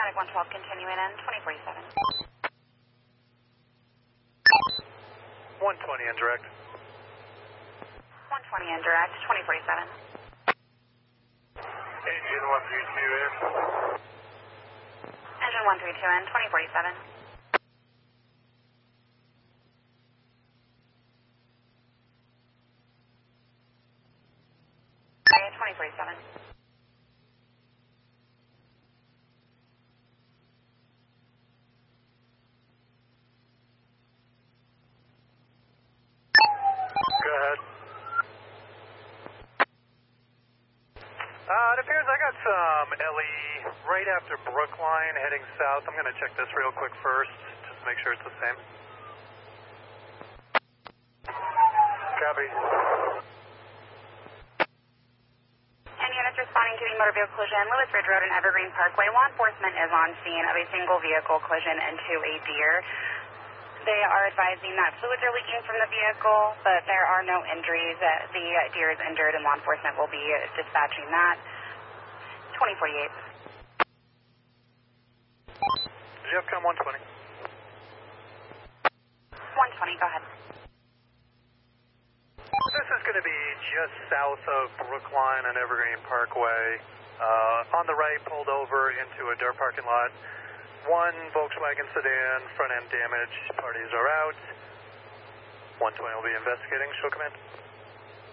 Mike 112 continuing in 2047. 120 indirect. 120 indirect, 2047. Engine 132 in. Engine 132 in 2047. Okay, 2047. Go ahead. It appears I got some LE right after Brookline heading south. I'm going to check this real quick first, just to make sure it's the same. Copy. And units responding to the motor vehicle collision, Lewis Ridge Road and Evergreen Parkway. Law enforcement is on scene of a single vehicle collision into a deer. They are advising that fluids are leaking from the vehicle, but there are no injuries. The deer is injured and law enforcement will be dispatching that. 2048. JFCOM 120. 120, go ahead. This is going to be just south of Brookline and Evergreen Parkway. On the right, pulled over into a dirt parking lot. One Volkswagen sedan, front end damage, parties are out. 120 will be investigating, show command.